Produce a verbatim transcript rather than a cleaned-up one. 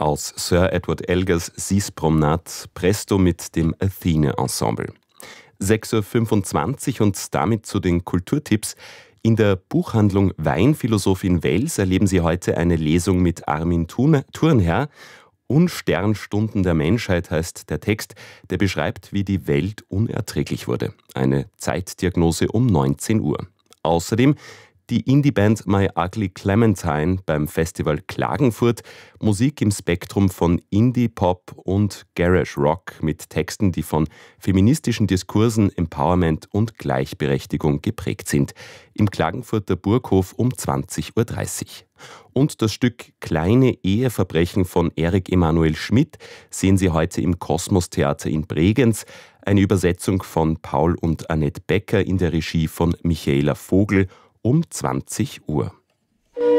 aus Sir Edward Elgars Six Promenades Presto mit dem Athene Ensemble. sechs Uhr fünfundzwanzig und damit zu den Kulturtipps. In der Buchhandlung Weinphilosoph in Wels erleben Sie heute eine Lesung mit Armin Thurnherr. Unsternstunden der Menschheit heißt der Text, der beschreibt, wie die Welt unerträglich wurde. Eine Zeitdiagnose um neunzehn Uhr. Außerdem die Indie-Band My Ugly Clementine beim Festival Klagenfurt. Musik im Spektrum von Indie-Pop und Garage-Rock mit Texten, die von feministischen Diskursen, Empowerment und Gleichberechtigung geprägt sind. Im Klagenfurter Burghof um zwanzig Uhr dreißig. Und das Stück Kleine Eheverbrechen von Erik Emanuel Schmidt sehen Sie heute im Kosmos-Theater in Bregenz. Eine Übersetzung von Paul und Annette Becker in der Regie von Michaela Vogel um zwanzig Uhr.